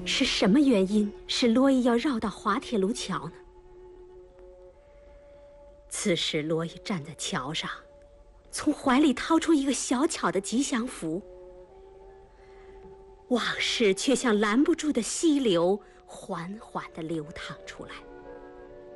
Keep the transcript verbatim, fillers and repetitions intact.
是什么原因使罗伊要绕到滑铁卢桥呢？此时，罗伊站在桥上，从怀里掏出一个小巧的吉祥符。往事却像拦不住的溪流，缓缓地流淌出来。